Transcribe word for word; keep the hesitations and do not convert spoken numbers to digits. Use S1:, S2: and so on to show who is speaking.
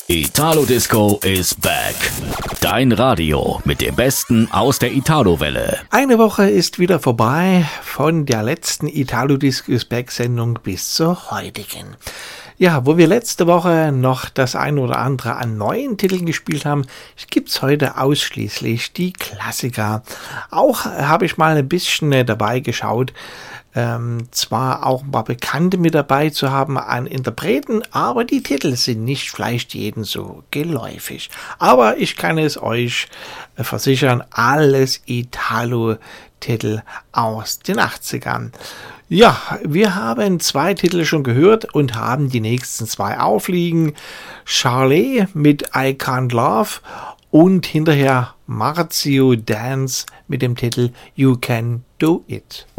S1: Italo Disco is back. Dein Radio mit dem Besten aus der Italo-Welle.
S2: Eine Woche ist wieder vorbei, von der letzten Italo Disco is back Sendung bis zur heutigen. Ja, wo wir letzte Woche noch das ein oder andere an neuen Titeln gespielt haben, gibt's heute ausschließlich die Klassiker. Auch habe ich mal ein bisschen dabei geschaut, Ähm, zwar auch ein paar Bekannte mit dabei zu haben an Interpreten, aber die Titel sind nicht vielleicht jedem so geläufig. Aber ich kann es euch äh, versichern, alles Italo-Titel aus den achtzigern. Ja, wir haben zwei Titel schon gehört und haben die nächsten zwei aufliegen. Charlie mit I Can't Love und hinterher Marzio Dance mit dem Titel You Can Do It.